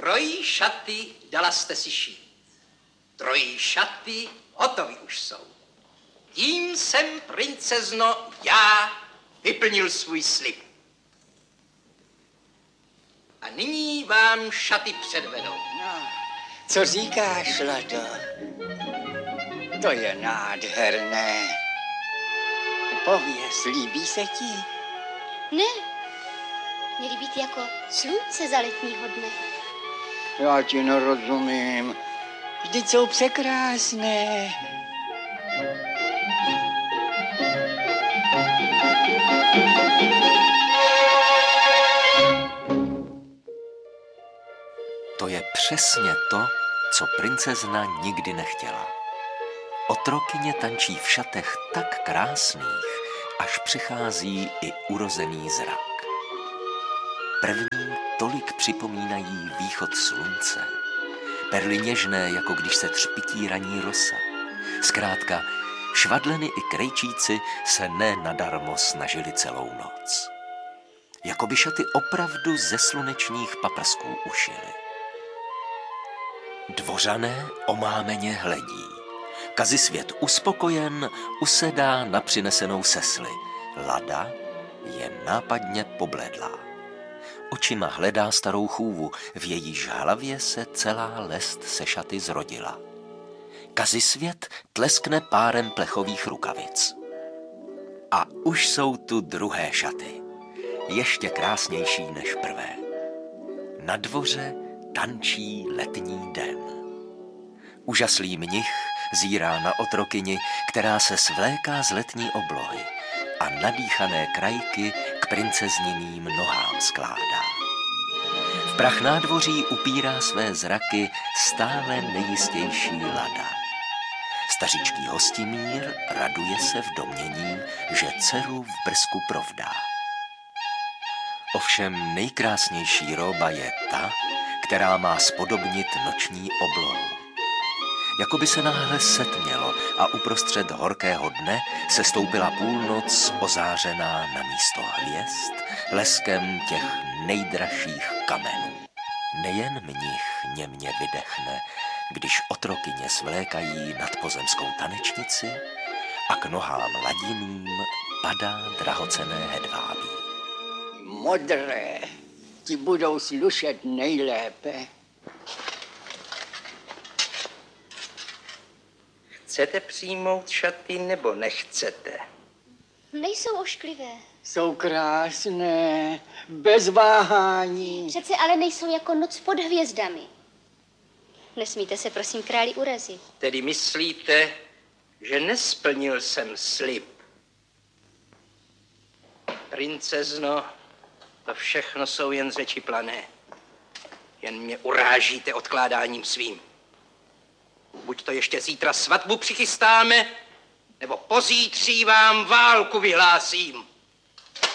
Trojí šaty dala jste si šít. Trojí šaty hotový už jsou. Tím jsem, princezno, já vyplnil svůj slib. A nyní vám šaty předvedou. No, co říkáš, Lado? To je nádherné. Pověz, líbí se ti? Ne, mě líbí ty jako slunce za letního dne. Já ti nerozumím. Vždyť jsou překrásné. To je přesně to, co princezna nikdy nechtěla. Otrokyně tančí v šatech tak krásných, až přichází i urozený zrak. První tolik připomínají východ slunce. Perly něžné, jako když se třpití ranní rosa. Zkrátka, švadleny i krejčíci se ne nadarmo snažili celou noc. Jako by šaty opravdu ze slunečních paprsků ušily. Dvořané omámeně hledí. Kazisvět uspokojen usedá na přinesenou sesli. Lada je nápadně pobledlá. Očima hledá starou chůvu, v jejíž hlavě se celá lest se šaty zrodila. Kazisvět tleskne párem plechových rukavic. A už jsou tu druhé šaty, ještě krásnější než prvé. Na dvoře tančí letní den. Úžaslý mnich zírá na otrokyni, která se svléká z letní oblohy a nadýchané krajky k princezniným nohám skládá. V prach nádvoří upírá své zraky stále nejistější Lada. Stařičký Hostimír raduje se v domnění, že dceru v brzku provdá. Ovšem nejkrásnější róba je ta, která má spodobnit noční oblohu. Jakoby se náhle setmělo a uprostřed horkého dne se stoupila půlnoc ozářená na místo hvězd leskem těch nejdražších kamenů. Nejen mnich němě vydechne, když otrokyně svlékají nad pozemskou tanečnici a k nohám ladiným padá drahocenné hedvábí. Modré, ti budou slušet nejlépe. Chcete přijmout šaty nebo nechcete? Nejsou ošklivé. Jsou krásné, bez váhání. Přece ale nejsou jako noc pod hvězdami. Nesmíte se prosím králi urazit. Tedy myslíte, že nesplnil jsem slib? Princezno, to všechno jsou jen řeči plané. Jen mě urážíte odkládáním svým. Buď to ještě zítra svatbu přichystáme, nebo pozítří vám válku vyhlásím.